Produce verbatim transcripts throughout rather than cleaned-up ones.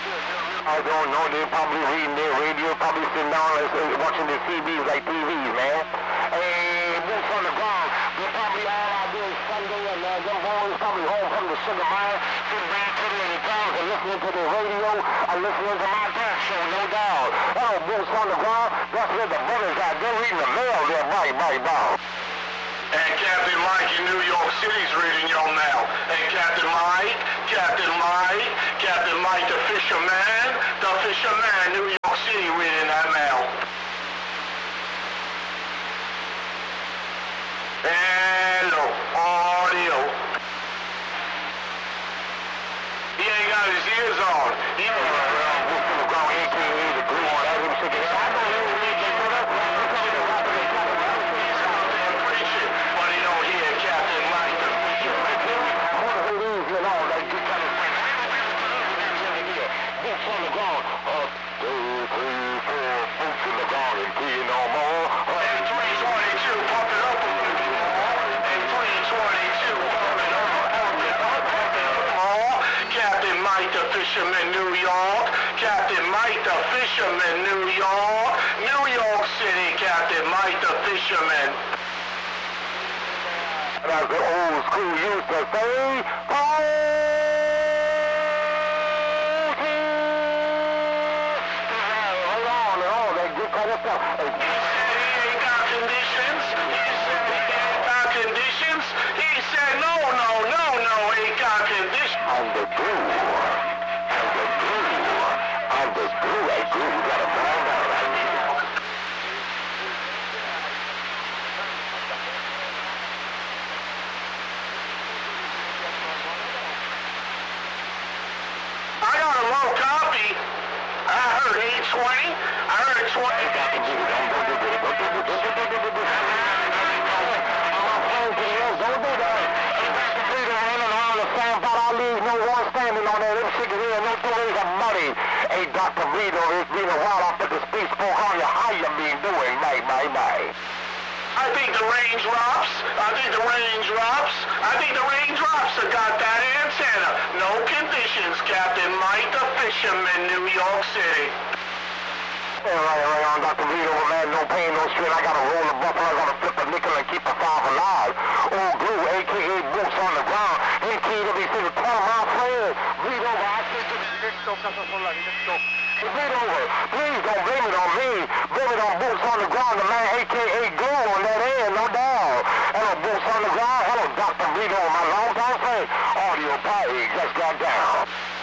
I don't know, they're probably reading their radio, probably sitting down and watching their C Bs like T Vs, man. Hey, boots on the ground, they're probably all out there Sunday, and uh, them boys probably home from the sugar mine, sitting back sitting in the cars and listening to the radio, and listening to my talk show, no doubt. Oh, boots on the ground, that's where the brothers are. They're reading the mail there, bye, bye, bye. And Captain Mike in New York City's reading your mail. And Captain Mike, Captain Mike, Captain Mike the fisherman, the fisherman, New York City reading that mail. Hello, audio. He ain't got his ears on. He ain't got his ears on. A K A the glue on that him shaking. I know you read this, brother. You tell me the rapper they got it. He's out there preaching, but he don't hear Captain Mike the fisherman. What the hell is it all that you kind of thing? Boots on the ground. Up, two, three, four, boots on the ground and three no more. And three twenty-two, pump it up a little bit more. And three twenty-two, pump it up, pump it up, pump it up more. Captain Mike the fisherman, New York. Captain Mike the fisherman, New York. New York City, Captain Mike the fisherman. As the old school used to say, hold on and all that good kind of stuff. He said he ain't got conditions. He said he ain't got conditions. He said no, no, no, no, ain't got conditions. On the glue, on the glue, on the glue, that glue got a ball down right now. I got a low copy. I heard eight twenty. I heard twenty. Hey, Doctor Vito, it's been a while. I took a speech for how you, how you been doing, my, my, my. I think the raindrops, I think the raindrops, I think the raindrops have got that antenna. No conditions, Captain Mike the fisherman, New York City. Hey, right, right on, Doctor Vito, man, no pain, no strain. I gotta roll a buffalo, I gotta flip a nickel and keep a five alive. Old glue, A K A boots on the ground. A K A W C, the tell my friend. Vito, I think it's Bleed over. Please don't blame it on me. Blame it on boots on the ground, the man A K A glue on that end, no doubt. Hello, boots on the ground. Hello, Doctor Vito, my long time friend. Audio party just got down.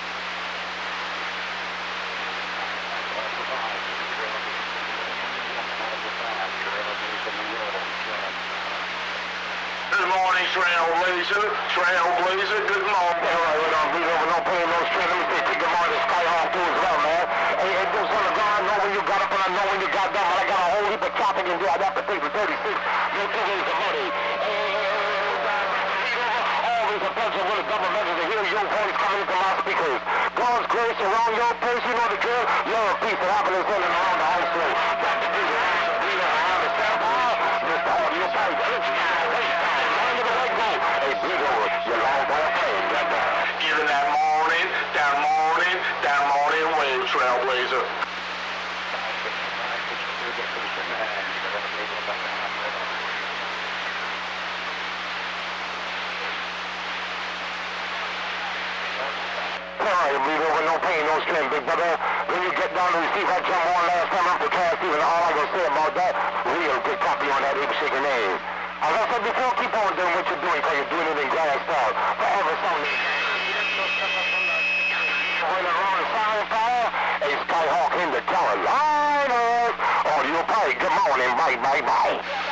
Good morning, Trailblazer. Trailblazer, good morning. Hey, right, right on, bleed over, no pain, no strain. Let me say, take good morning, Skyhawk too as well, man. Hey, hey, boots on the ground. I know when you got up and I know when you got down, but I got a whole heap of chopping and do. I got to take for thirty-six. No two ways to money. Always a pleasure with a double measure to hear your voice coming into my speakers. God's grace around your place, you know the drill. Love, peace, and happiness in and around the household. Doctor Vito, Vito, around the sample. Mister Audio Pipe, rich guy, rich guy, mind of the right go. Hey, Vito, your long ball friend, got that. Giving that morning, that morning, that morning wave, Trailblazer. Sorry, bleed over, no pain, no strain, big brother. When you get down to receive that jump on last time after class, even all I can say about that, real good copy on that ape shaking name. As I said before, keep on doing what you're doing, because you're doing it in grand style. Forever something. When around the fire fire, a Skyhawk in the Carolinas. Audio Pike, good morning, bye, bye, bye.